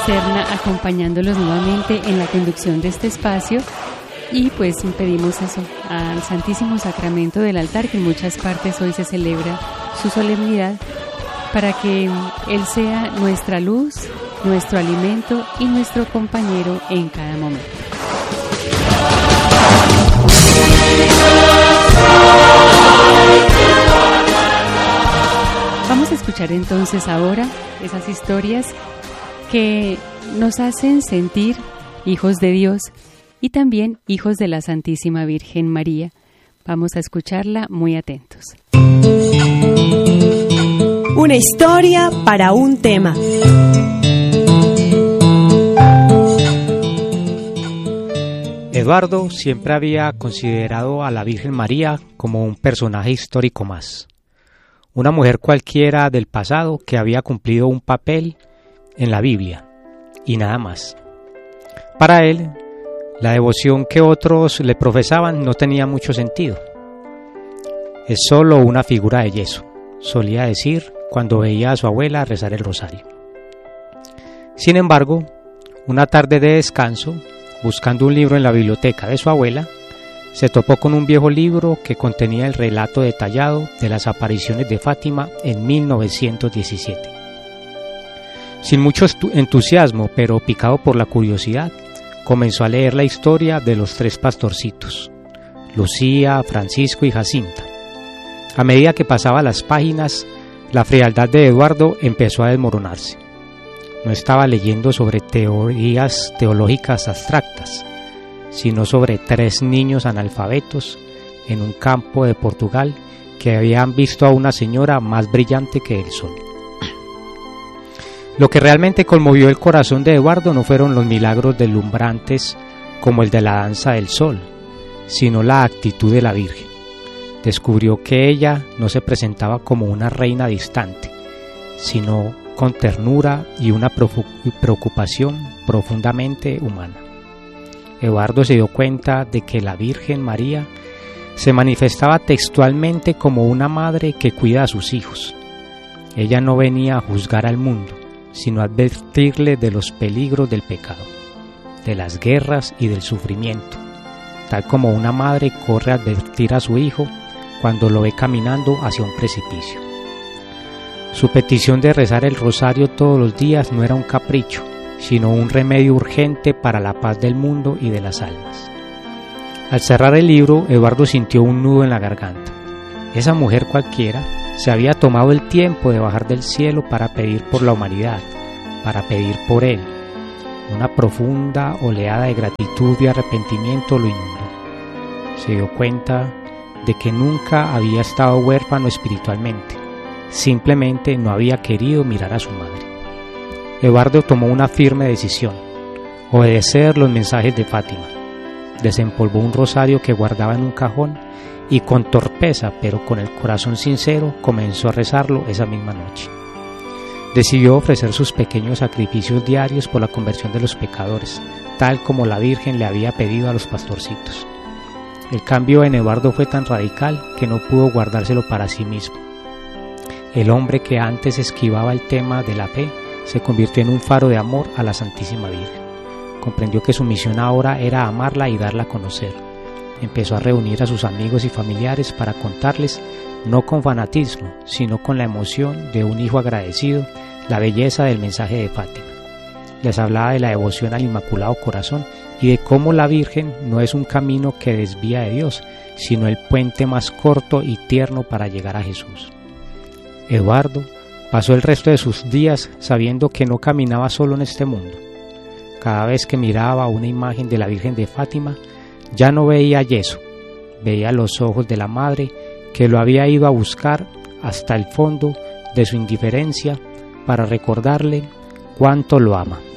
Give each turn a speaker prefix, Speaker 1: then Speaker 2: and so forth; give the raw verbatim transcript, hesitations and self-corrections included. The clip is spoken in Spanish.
Speaker 1: Serna acompañándolos nuevamente en la conducción de este espacio y pues pedimos eso al Santísimo Sacramento del altar, que en muchas partes hoy se celebra su solemnidad, para que Él sea nuestra luz, nuestro alimento y nuestro compañero en cada momento. Vamos a escuchar entonces ahora esas historias que nos hacen sentir hijos de Dios y también hijos de la Santísima Virgen María. Vamos a escucharla muy atentos.
Speaker 2: Una historia para un tema.
Speaker 3: Eduardo siempre había considerado a la Virgen María como un personaje histórico más. Una mujer cualquiera del pasado que había cumplido un papel en la Biblia y nada más. Para él, la devoción que otros le profesaban no tenía mucho sentido. Es solo una figura de yeso, solía decir cuando veía a su abuela rezar el rosario. Sin embargo, una tarde de descanso, buscando un libro en la biblioteca de su abuela, se topó con un viejo libro que contenía el relato detallado de las apariciones de Fátima en mil novecientos diecisiete. Sin mucho entusiasmo, pero picado por la curiosidad, comenzó a leer la historia de los tres pastorcitos, Lucía, Francisco y Jacinta. A medida que pasaba las páginas, la frialdad de Eduardo empezó a desmoronarse. No estaba leyendo sobre teorías teológicas abstractas, sino sobre tres niños analfabetos en un campo de Portugal que habían visto a una señora más brillante que el sol. Lo que realmente conmovió el corazón de Eduardo no fueron los milagros deslumbrantes como el de la danza del sol, sino la actitud de la Virgen. Descubrió que ella no se presentaba como una reina distante, sino con ternura y una preocupación profundamente humana. Eduardo se dio cuenta de que la Virgen María se manifestaba textualmente como una madre que cuida a sus hijos. Ella no venía a juzgar al mundo, sino a advertirle de los peligros del pecado, de las guerras y del sufrimiento, tal como una madre corre a advertir a su hijo cuando lo ve caminando hacia un precipicio. Su petición de rezar el rosario todos los días no era un capricho, sino un remedio urgente para la paz del mundo y de las almas. Al cerrar el libro, Eduardo sintió un nudo en la garganta. Esa mujer cualquiera se había tomado el tiempo de bajar del cielo para pedir por la humanidad, para pedir por él. Una profunda oleada de gratitud y arrepentimiento lo inundó. Se dio cuenta de que nunca había estado huérfano espiritualmente, simplemente no había querido mirar a su madre. Eduardo tomó una firme decisión: obedecer los mensajes de Fátima. Desempolvó un rosario que guardaba en un cajón y con torpeza, pero con el corazón sincero, comenzó a rezarlo esa misma noche. Decidió ofrecer sus pequeños sacrificios diarios por la conversión de los pecadores, tal como la Virgen le había pedido a los pastorcitos. El cambio en Eduardo fue tan radical que no pudo guardárselo para sí mismo. El hombre que antes esquivaba el tema de la fe se convirtió en un faro de amor a la Santísima Virgen. Comprendió que su misión ahora era amarla y darla a conocer. Empezó a reunir a sus amigos y familiares para contarles, no con fanatismo, sino con la emoción de un hijo agradecido, la belleza del mensaje de Fátima. Les hablaba de la devoción al Inmaculado Corazón y de cómo la Virgen no es un camino que desvía de Dios, sino el puente más corto y tierno para llegar a Jesús. Eduardo pasó el resto de sus días sabiendo que no caminaba solo en este mundo. Cada vez que miraba una imagen de la Virgen de Fátima, ya no veía yeso, veía los ojos de la Madre que lo había ido a buscar hasta el fondo de su indiferencia para recordarle cuánto lo ama.